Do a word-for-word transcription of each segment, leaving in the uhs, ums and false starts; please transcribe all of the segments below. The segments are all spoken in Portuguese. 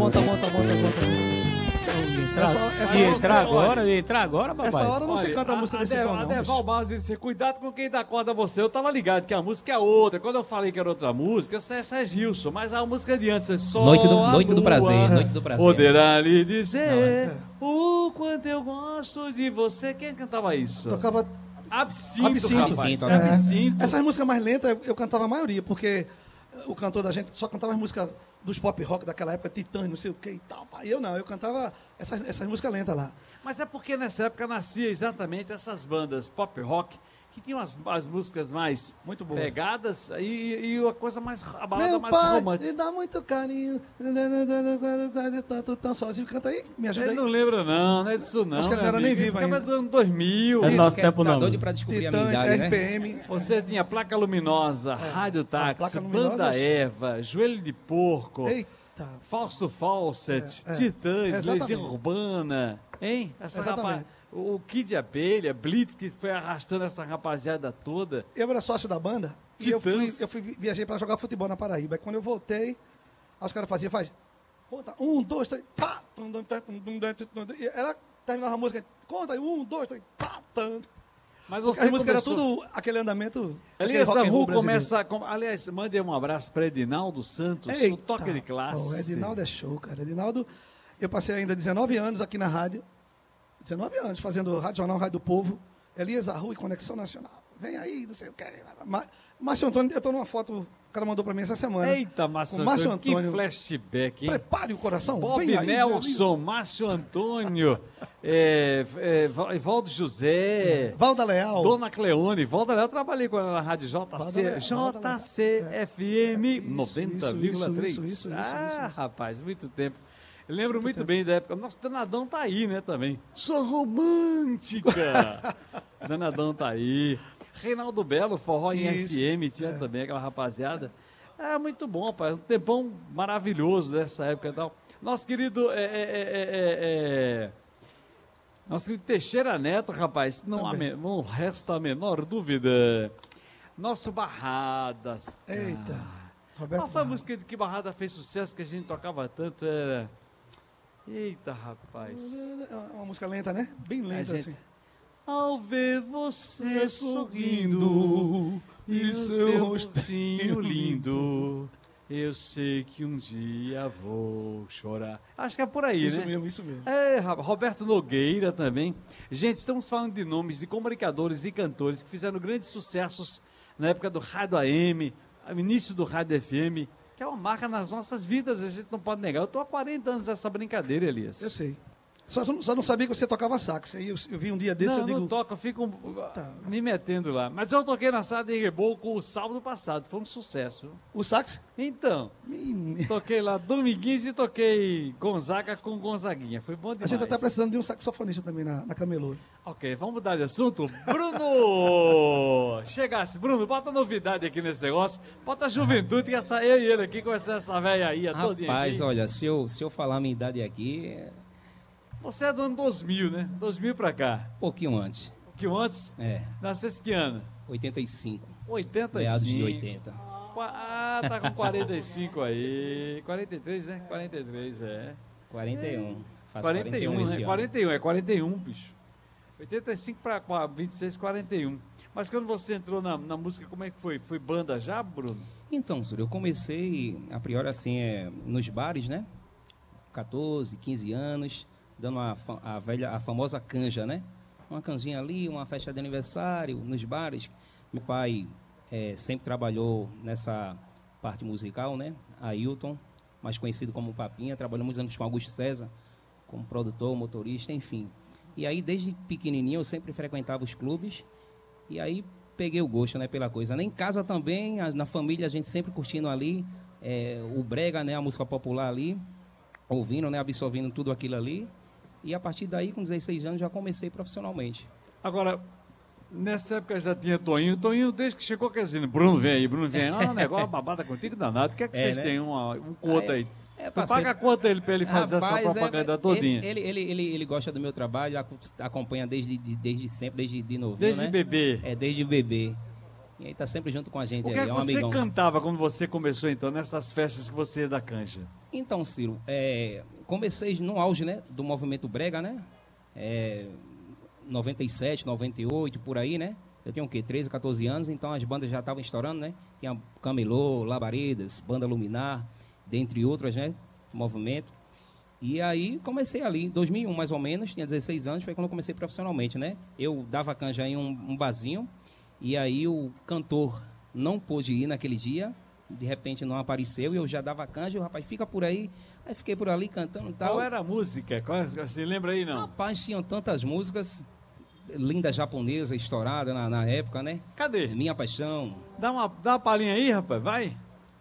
bom, tá bom, tá bom, tá bom, tá bom. Essa, essa, e entrar agora, e entrar agora, papai. Essa hora não Olha, se canta a música a, desse a, tom, a não. Deval Barros disse, cuidado com quem dá corda a você. Eu tava ligado que a música é outra. Quando eu falei que era outra música, essa é Gilson, mas a música é de antes. É só Noite do, a noite do lua prazer, noite do prazer. poderá lhe dizer o quanto eu gosto de você. Quem cantava isso? Tocava Absinto, Absinto. rapaz. Absinto, É, Absinto. essas músicas mais lentas eu, eu cantava a maioria, porque o cantor da gente só cantava as músicas dos pop rock daquela época, Titânio, não sei o que e tal. E eu não, eu cantava essas, essas músicas lentas lá. Mas é porque nessa época nascia exatamente essas bandas pop rock que tinham as, as músicas mais Muito boa. pegadas e, e a coisa mais, a balada Meu mais pai, romântica. me dá muito carinho, tanto tão sozinho, canta aí, me ajuda Ele aí. não lembra não, não é disso não. Acho que ele meu não era nem amigo. vivo Esse cara é ainda. do ano dois mil. É do nosso Quer- tempo tá não. doido pra descobrir a minha Titãs, idade, né? R P M. Você tinha Placa Luminosa, Rádio Táxi, Placa Luminosa, Banda acho- Eva, Joelho de Porco, Eita. Falso Fawcett, É, é. Titãs, Exatamente. Legião Urbana, hein? Essa Exatamente. rapaz, o Kid Abelha, Blitz, que foi arrastando essa rapaziada toda. Eu era sócio da banda e eu fui, Titãs. eu fui viajei para jogar futebol na Paraíba. Aí quando eu voltei, aí os caras faziam, faz, conta, um, dois, três, pá, tum, tum, tum, tum, tum, tum, tum. E ela terminava a música, conta aí, um, dois, três, pá, tum. Mas Porque você as músicas começou... eram tudo aquele andamento. aquele Elias rock and roll Arru brasileiro. começa... Com... Aliás, mande um abraço para Edinaldo Santos, o Eita, toque de classe. O Edinaldo é show, cara. Edinaldo, eu passei ainda dezenove anos aqui na rádio. dezenove anos fazendo Rádio Jornal, Rádio do Povo. Elias Arru e Conexão Nacional. Vem aí, não sei o que. Márcio Antônio, eu estou numa foto, o cara mandou para mim essa semana. Eita, Márcio O Márcio Antônio, Antônio. que flashback, hein? Prepare o coração. Bob vem aí, meu Nelson, Márcio Antônio, é, é, Va- Evaldo José, amigo. Valda Leal. Dona Cleone. Valda Leal, eu trabalhei com ela na rádio J C, Valda Leal, Valda Leal. J C F M Isso, noventa isso, vírgula três. isso, isso, isso, Ah, isso, isso. rapaz, muito tempo. Eu lembro muito bem da época. Nosso Danadão tá aí, né, também. Sou romântica. Danadão tá aí. Reinaldo Belo, Forró em Isso, F M, tinha é. também aquela rapaziada. É muito bom, pai. Um tempão maravilhoso dessa época e tal. Nosso querido. É, é, é, é, é, nosso querido Teixeira Neto, rapaz, não, há Também. me- não resta a menor dúvida. Nosso Barradas. cara. Eita. Roberto Qual foi a Barra. música que Barrada fez sucesso que a gente tocava tanto? Era. Eita, rapaz. É uma música lenta, né? Bem A lenta, gente- assim. Ao ver você sorrindo e o seu rostinho lindo, eu sei que um dia vou chorar. Acho que é por aí, Isso né? mesmo, isso mesmo. É, Ra- Roberto Nogueira também. Gente, estamos falando de nomes de comunicadores e cantores que fizeram grandes sucessos na época do Rádio A M, no início do Rádio F M, que é uma marca nas nossas vidas, a gente não pode negar. Eu estou há quarenta anos nessa brincadeira, Elias. Eu sei. Só, só não sabia que você tocava sax. Aí eu, eu vi um dia desse, Não, eu digo... não toco, eu fico Puta. me metendo lá. Mas eu toquei na sala de reboco o sábado passado, foi um sucesso. O sax? Então, Menino. toquei lá Dominguinhos e toquei Gonzaga com Gonzaguinha, foi bom A demais. gente está precisando de um saxofonista também na, na Camelô. Ok, vamos mudar de assunto. Bruno! Chegasse, Bruno, bota novidade aqui nesse negócio, bota a juventude, que essa, eu e ele aqui conhecendo essa velha aí, a todinha Rapaz, aqui. olha, se eu, se eu falar a minha idade aqui, é Você é do ano dois mil, né? dois mil pra cá. um pouquinho antes. Um pouquinho antes, É, nascesse que ano? oitenta e cinco. oitenta e cinco. Meados de oitenta. Qua- Ah, tá com quarenta e cinco aí. quarenta e três, né? quarenta e três, é. quarenta e um. Faço quarenta e um, esse né? ano. quarenta e um, é quarenta e um, bicho. oitenta e cinco para vinte e seis, quarenta e um. Mas quando você entrou na, na música, como é que foi? Foi banda já, Bruno? Então, Zúlio, eu comecei, a priori, assim, é, nos bares, né? catorze, quinze anos, dando a, fa- a velha, a famosa canja, né? Uma canjinha ali, uma festa de aniversário, nos bares. Meu pai é, sempre trabalhou nessa parte musical, né? Ailton, mais conhecido como Papinha, trabalhou muitos anos com Augusto César, como produtor, motorista, enfim. E aí, desde pequenininho, eu sempre frequentava os clubes, e aí peguei o gosto, né, pela coisa. Em casa também, a- na família, a gente sempre curtindo ali, é, o brega, né, a música popular ali, ouvindo, né, absorvendo tudo aquilo ali. E a partir daí, com dezesseis anos, já comecei profissionalmente. Agora, nessa época já tinha Toninho. Toninho, desde que chegou, quer dizer, Bruno vem aí, Bruno vem aí. Ah, negócio babada contigo danado. O que é que É, vocês né? têm uma, um conto aí? É, Tu parceiro. paga quanto ele pra ele fazer Rapaz, essa propaganda é, todinha? Ele, ele, ele, ele, ele gosta do meu trabalho, aco- acompanha desde, de- desde sempre, desde de novinho, Desde né? bebê. É, desde bebê. E aí tá sempre junto com a gente O que aí, é que é um você amigão. cantava quando você começou, então, nessas festas que você ia da canja? Então, Ciro, é, comecei no auge, né, do movimento brega, né? É, noventa e sete, noventa e oito, por aí, né? Eu tinha o quê? treze, quatorze anos, então as bandas já estavam estourando, né? Tinha Camelô, Labaredas, Banda Luminar, dentre outras, né? Movimento. E aí comecei ali, em dois mil e um mais ou menos, tinha dezesseis anos, foi quando eu comecei profissionalmente, né? Eu dava canja em um, um barzinho, e aí o cantor não pôde ir naquele dia, de repente não apareceu, e eu já dava canja, e o rapaz, fica por aí. Aí fiquei por ali cantando e tal. Qual era a música? Qual, você lembra aí, não? Rapaz, tinham tantas músicas, linda japonesa, estourada na, na época, né? Cadê? Minha Paixão. Dá uma, dá uma palhinha aí, rapaz, vai.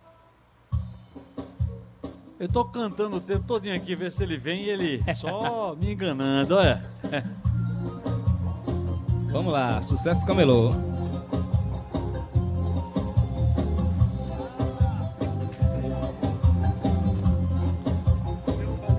Eu tô cantando o tempo todinho aqui, ver se ele vem e ele só me enganando, olha. Vamos lá, sucesso Camelô.